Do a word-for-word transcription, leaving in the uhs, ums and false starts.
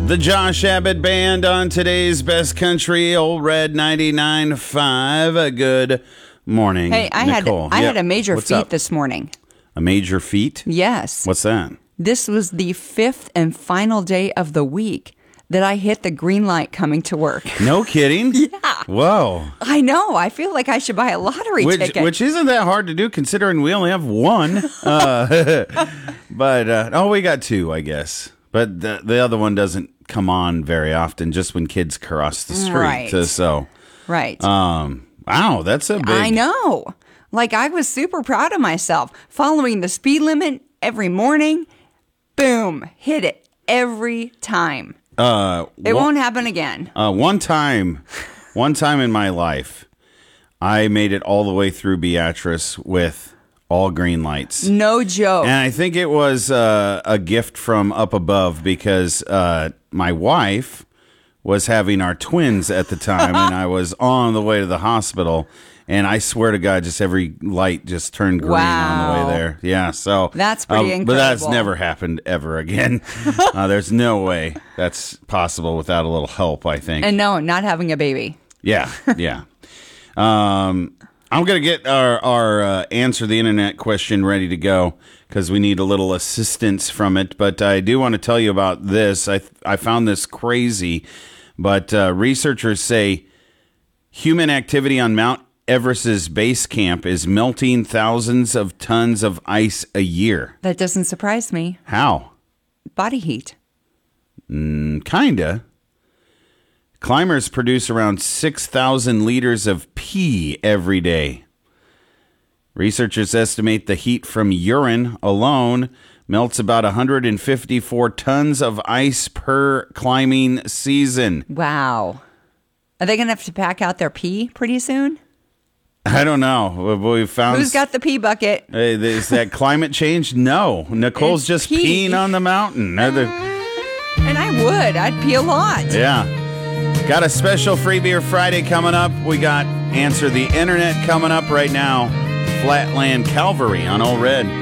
The Josh Abbott Band on today's Best Country, Old Red ninety-nine point five. A good morning, Hey, I Nicole. had I yeah. had a major What's feat up? this morning. A major feat? Yes. What's that? This was the fifth and final day of the week that I hit the green light coming to work. No kidding? Yeah. Whoa. I know. I feel like I should buy a lottery Which, ticket. which isn't that hard to do considering we only have one. Uh, but, uh, oh, we got two, I guess. But the, the other one doesn't come on very often, just when kids cross the street. Right. Uh, so, right. um, wow, that's a big... I know. Like, I was super proud of myself. Following the speed limit every morning. Boom. Hit it every time. Uh, It one, won't happen again. Uh, one time, one time in my life, I made it all the way through Beatrice with all green lights. No joke. And I think it was uh, a gift from up above because uh, my wife was having our twins at the time, and I was on the way to the hospital. And I swear to God, just every light just turned green Wow. on the way there. Yeah, so That's pretty um, But that's incredible. never happened ever again. uh, there's no way that's possible without a little help, I think. And no, not having a baby. Yeah, yeah. um, I'm going to get our, our uh, answer the internet question ready to go because we need a little assistance from it. But I do want to tell you about this. I, I found this crazy, but uh, researchers say human activity on Mount Everest's base camp is melting thousands of tons of ice a year. That doesn't surprise me. How? Body heat. Mm, kinda. Climbers produce around six thousand liters of pee every day. Researchers estimate the heat from urine alone melts about one hundred fifty-four tons of ice per climbing season. Wow. Are they going to have to pack out their pee pretty soon? I don't know. We found Who's got the pee bucket? Uh, is that climate change? No. Nicole's It's just pee. peeing on the mountain. Uh, the- And I would. I'd pee a lot. Yeah. Got a special Free Beer Friday coming up. We got Answer the Internet coming up right now. Flatland Calvary on Old Red.